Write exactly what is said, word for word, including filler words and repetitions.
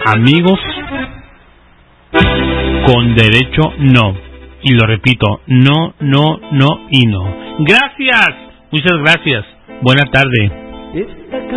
amigos con derecho no. Y lo repito, no, no, no y no. Gracias, muchas gracias. Buena tarde.